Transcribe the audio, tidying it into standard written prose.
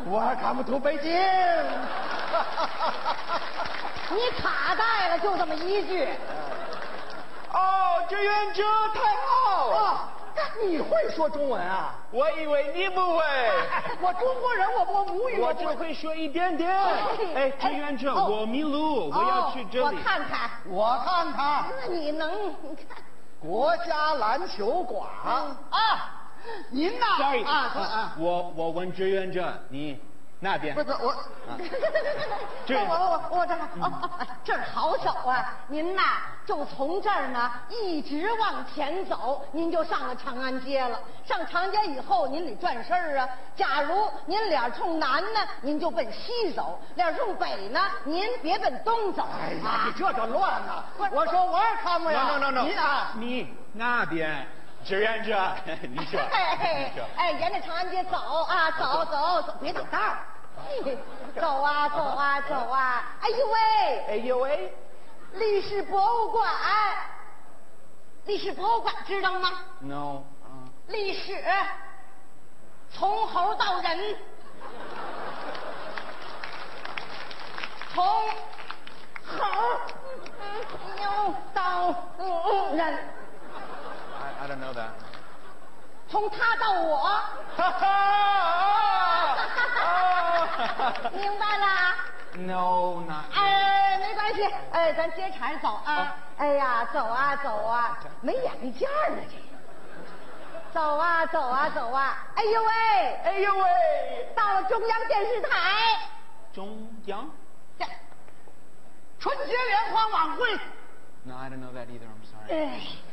Welcome to 北京。 你卡带了，就这么一句。 哦，志愿者太好了。你会说中文啊？ 我以为你不会。 我中国人，我母语我只会说一点点。哎，志愿者，我迷路，我要去这里。 我看看， 我看看。 那你看， 国家篮球馆啊，您呐 ？Sorry 啊， 我问志愿者，你那边？ 不是我， 我这儿好走啊！您呐，就从这儿呢一直往前走，您就上了长安街了。上长安街以后，您得转身啊。假如您脸冲南呢，您就奔西走；脸冲北呢，您别奔东走。 哎呀，你这就乱了。我说我也看过呀。 No， 您啊， 你那边。志愿者，你说， 哎，沿着长安街走啊，走，别挡道儿。走啊！哎呦喂！历史博物馆知道吗 ？No。 历史从猴到人，从猴到人。 I don't know that。 从他到我。明白了 ？No， not。 没关系，咱接茬走啊！哎呀，走啊，没眼力见儿呢这。走啊！哎呦喂！到了中央电视台。 中央？ 春节联欢晚会。 No，I don't know that either. I'm sorry。